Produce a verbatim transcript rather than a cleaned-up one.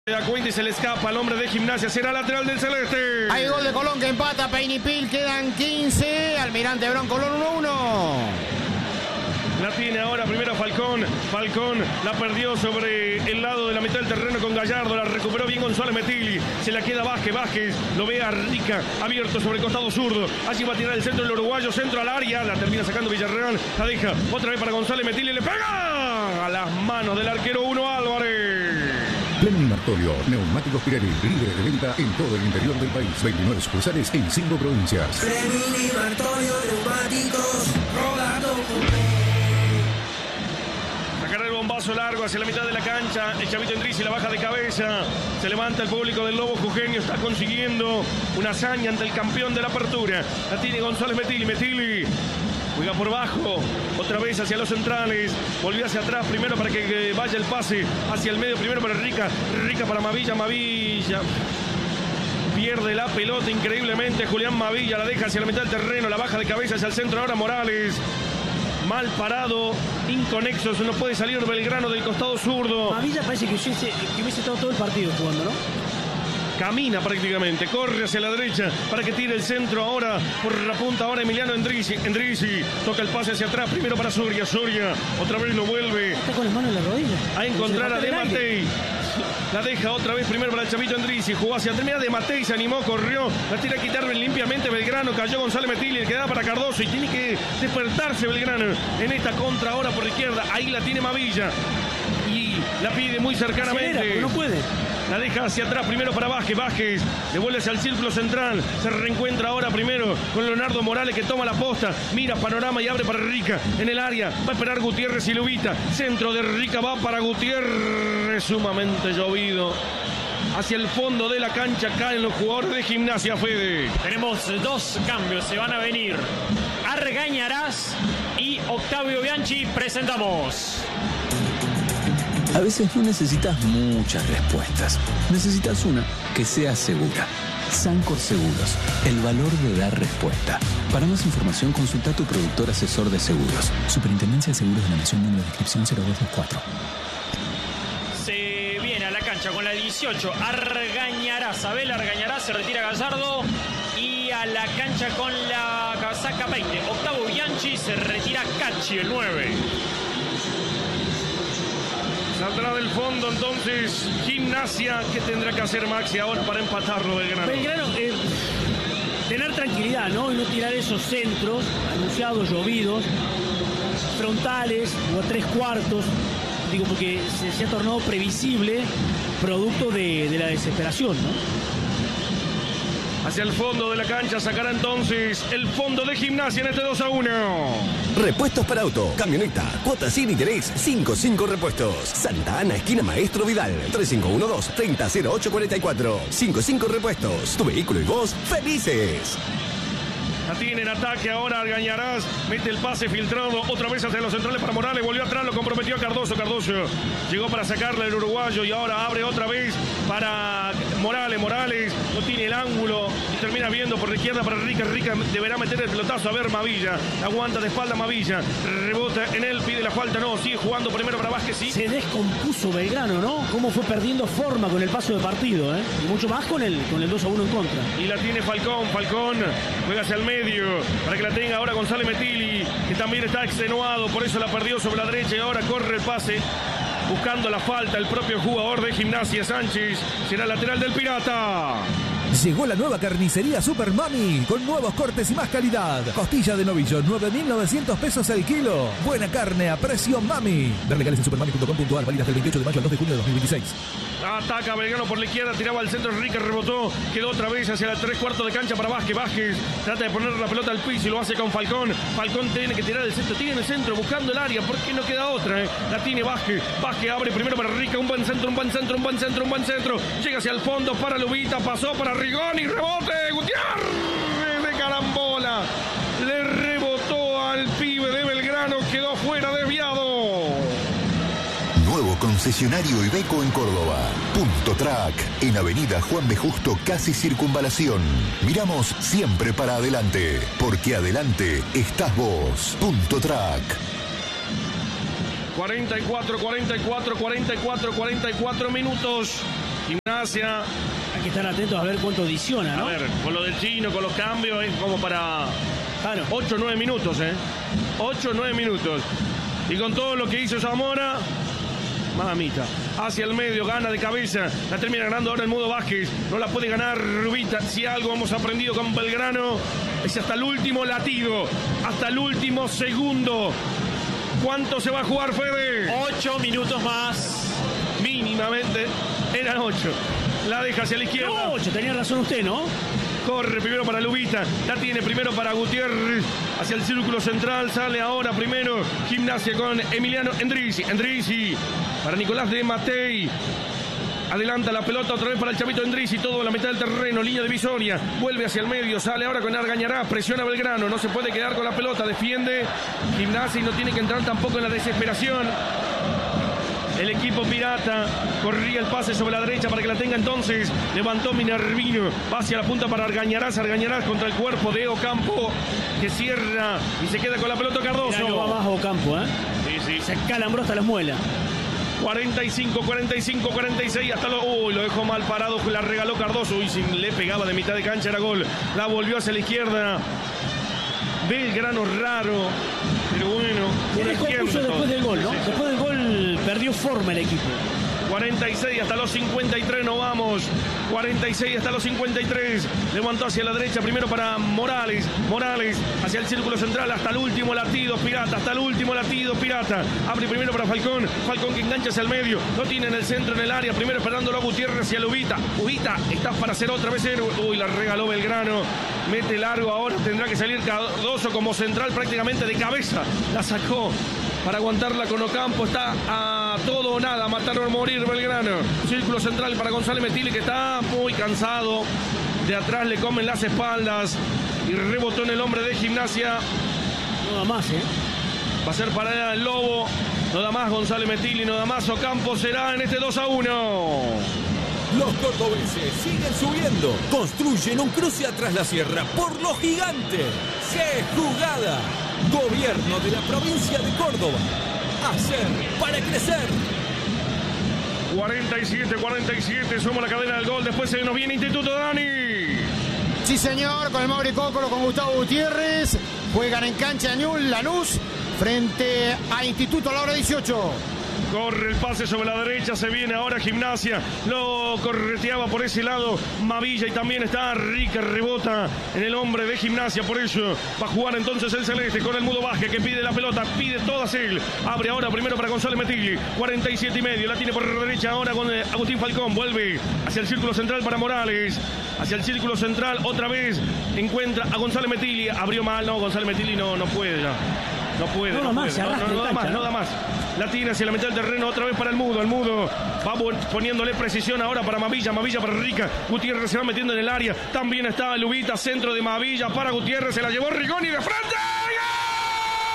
Se da cuenta y se le escapa al hombre de Gimnasia. Será lateral del celeste. Hay gol de Colón que empata Peñipil. Quedan quince. Almirante Brown Colón uno uno. La tiene ahora primero Falcón. Falcón la perdió sobre el lado de la mitad del terreno con Gallardo. La recuperó bien González Metilli. Se la queda Vázquez. Vázquez lo ve a Rica abierto sobre el costado zurdo. Allí va a tirar el centro del uruguayo. Centro al área. La termina sacando Villarreal. La deja otra vez para González Metilli. Le pega a las manos del arquero uno Álvarez. Fleming Martolio, neumáticos Pirelli, líderes de venta en todo el interior del país. veintinueve sucursales en cinco provincias. Fleming Martolio, neumáticos, rodado Sacará el bombazo largo hacia la mitad de la cancha. El Chavito Endrizzi la baja de cabeza. Se levanta el público del Lobo Jujeño. Está consiguiendo una hazaña ante el campeón de la apertura. La tiene González Metilli. Metilli juega por bajo, otra vez hacia los centrales, volvió hacia atrás primero para que vaya el pase hacia el medio, primero para Rica, Rica para Mavilla, Mavilla pierde la pelota increíblemente, Julián Mavilla la deja hacia la mitad del terreno, la baja de cabeza hacia el centro, ahora Morales, mal parado, inconexos, no puede salir Belgrano del costado zurdo. Mavilla parece que hubiese, que hubiese estado todo el partido jugando, ¿no? Camina prácticamente, corre hacia la derecha para que tire el centro ahora por la punta, ahora Emiliano Endrizzi, Endrizzi toca el pase hacia atrás, primero para Soria, Soria, otra vez lo vuelve. Está con las manos en la rodilla. A encontrar a De Matei. La deja otra vez primero para el Chavito Endrizzi, jugó hacia atrás, De Matei se animó, corrió, la tira a quitarle limpiamente Belgrano, cayó González Metilli, le queda para Cardoso y tiene que despertarse Belgrano en esta contra ahora por la izquierda, ahí la tiene Mavilla y la pide muy cercanamente. Acelera, no puede. La deja hacia atrás, primero para Vázquez, Vázquez devuelve hacia el círculo central, se reencuentra ahora primero con Leonardo Morales que toma la posta, mira panorama y abre para Rica en el área, va a esperar Gutiérrez y Lubita, centro de Rica va para Gutiérrez, sumamente llovido. Hacia el fondo de la cancha caen los jugadores de Gimnasia, Fede. Tenemos dos cambios, se van a venir Argañarás y Octavio Bianchi, presentamos. A veces no necesitas muchas respuestas. Necesitas una que sea segura. Sancor Seguros. El valor de dar respuesta. Para más información, consulta a tu productor asesor de seguros. Superintendencia de Seguros de la Nación, número de inscripción cero dos dos cuatro. Se viene a la cancha con la dieciocho. Argañarás. Abel Argañarás, se retira Gallardo. Y a la cancha con la casaca veinte. Octavio Bianchi, se retira Cacci, el nueve. Saldrá del fondo entonces Gimnasia. ¿Qué tendrá que hacer Maxi ahora para empatarlo Belgrano? Belgrano, eh, tener tranquilidad, ¿no? Y no tirar esos centros anunciados, llovidos, frontales o a tres cuartos. Digo, porque se, se ha tornado previsible producto de, de la desesperación, ¿no? Hacia el fondo de la cancha sacará entonces el fondo de Gimnasia en este dos a uno. Repuestos para auto, camioneta, cuotas sin interés, cinco cinco repuestos. Santa Ana, esquina Maestro Vidal, tres cinco uno dos, treinta cero ocho cuarenta y cuatro. cinco cinco repuestos, tu vehículo y vos, felices. La tiene en ataque ahora Argañarás, mete el pase filtrado otra vez hacia los centrales para Morales, volvió atrás, lo comprometió a Cardoso, Cardoso llegó para sacarle el uruguayo y ahora abre otra vez para Morales, Morales no tiene el ángulo y termina viendo por la izquierda para Rica, Rica deberá meter el pelotazo a ver Mavilla, aguanta de espalda Mavilla, rebota en él, pide la falta, no, sigue jugando primero para Vázquez, sí. Se descompuso Belgrano, ¿no? Cómo fue perdiendo forma con el paso de partido, ¿eh? Y mucho más con el, con el dos a uno en contra. Y la tiene Falcón, Falcón juega hacia el medio para que la tenga ahora González Metilli, que también está extenuado, por eso la perdió sobre la derecha y ahora corre el pase buscando la falta el propio jugador de Gimnasia, Sánchez, será lateral del Pirata. Llegó la nueva carnicería Super Mami con nuevos cortes y más calidad. Costilla de novillo, nueve mil novecientos pesos el kilo. Buena carne a precio Mami. Ver legales en supermami punto com punto ar, válidas del veintiocho de mayo al dos de junio de dos mil veintiséis. Ataca Belgrano por la izquierda, tiraba al centro, Enrique rebotó, quedó otra vez hacia la tres cuartos de cancha para Vázquez, Vázquez trata de poner la pelota al piso y lo hace con Falcón, Falcón tiene que tirar el centro, tiene el centro, buscando el área, porque no queda otra, eh? La tiene Vázquez, Vázquez abre primero para Rica, un buen centro, un buen centro, un buen centro, un buen centro, llega hacia el fondo para Lubita, pasó para Rigón y rebote, Gutiérrez de carambola, le rebotó al pibe de Belgrano, quedó fuera, desviado. Nuevo concesionario Iveco en Córdoba. Punto Track, en Avenida Juan B. Justo, casi Circunvalación. Miramos siempre para adelante, porque adelante estás vos. Punto Track. cuarenta y cuatro, cuarenta y cuatro, cuarenta y cuatro, cuarenta y cuatro minutos. Gimnasia. Hay que estar atentos a ver cuánto adiciona, ¿no? A ver, con lo del chino, con los cambios, es como para claro. ocho o nueve minutos, ¿eh? ocho o nueve minutos. Y con todo lo que hizo Zamora, mamita, hacia el medio, gana de cabeza, la termina ganando ahora el Mudo Vázquez, no la puede ganar Rubita. Si algo hemos aprendido con Belgrano, es hasta el último latido, hasta el último segundo. ¿Cuánto se va a jugar, Fede? Ocho minutos más. Mínimamente, eran ocho. La deja hacia la izquierda. No, ocho, tenía razón usted, ¿no? Corre primero para Lubita, la tiene primero para Gutiérrez, hacia el círculo central, sale ahora primero Gimnasia con Emiliano Endrizzi, Endrizzi para Nicolás de Matei, adelanta la pelota otra vez para el chavito Endrizzi, todo a la mitad del terreno, línea divisoria, vuelve hacia el medio, sale ahora con Argañarás, presiona Belgrano, no se puede quedar con la pelota, defiende Gimnasia y no tiene que entrar tampoco en la desesperación. El equipo pirata corría el pase sobre la derecha para que la tenga entonces. Levantó Minervino. Va hacia la punta para Argañarás. Argañarás contra el cuerpo de Ocampo, que cierra y se queda con la pelota Cardoso. Mirá, no va más Ocampo, ¿eh? Sí, sí. Se calambró hasta las muelas. cuarenta y cinco, cuarenta y cinco, cuarenta y seis. Hasta lo. Uy, lo dejó mal parado. La regaló Cardoso. Y si le pegaba de mitad de cancha era gol. La volvió hacia la izquierda. Belgrano raro. Pero bueno. Tiene concurso después del gol, ¿no? Sí, sí. Después del gol perdió forma el equipo. cuarenta y seis hasta los cincuenta y tres, no vamos. cuarenta y seis hasta los cincuenta y tres. Levantó hacia la derecha primero para Morales. Morales hacia el círculo central hasta el último latido Pirata. Hasta el último latido Pirata. Abre primero para Falcón. Falcón que engancha hacia el medio. Lo tiene en el centro, en el área. Primero esperándolo a Gutiérrez hacia Lubita. Ubita, estás para hacer otra vez héroe. Uy, la regaló Belgrano. Mete largo ahora. Tendrá que salir Cardoso como central prácticamente de cabeza. La sacó para aguantarla con Ocampo. Está a todo o nada. Matar o morir Belgrano. Círculo central para González Metili, que está muy cansado. De atrás le comen las espaldas. Y rebotó en el hombre de Gimnasia. No da más, ¿eh? Va a ser para el Lobo. No da más González Metili, no da más Ocampo. Será en este dos a uno. Los cordobeses siguen subiendo. Construyen un cruce atrás la sierra por los gigantes. ¡Qué jugada! Gobierno de la provincia de Córdoba. Hacer para crecer. cuarenta y siete, cuarenta y siete. Somos la cadena del gol. Después se nos viene Instituto, Dani. Sí, señor. Con el Mauri Cócolo, con Gustavo Gutiérrez. Juegan en cancha Ñul, Lanús, frente a Instituto a la hora dieciocho. Corre el pase sobre la derecha, se viene ahora Gimnasia, lo correteaba por ese lado Mavilla y también está Rica, rebota en el hombre de Gimnasia, por eso va a jugar entonces el Celeste con el Mudo Vázquez que pide la pelota, pide todas él, abre ahora primero para González Metilli, cuarenta y siete y medio, la tiene por derecha ahora con Agustín Falcón, vuelve hacia el círculo central para Morales, hacia el círculo central otra vez, encuentra a González Metilli, abrió mal, no, González Metilli no, no puede ya. No puede, no, no, más, puede. no, no, no da más, no da más. La tira hacia la mitad del terreno, otra vez para el Mudo. El Mudo va poniéndole precisión ahora para Mavilla, Mavilla para Rica. Gutiérrez se va metiendo en el área. También está Lubita, centro de Mavilla para Gutiérrez. Se la llevó Rigoni de frente.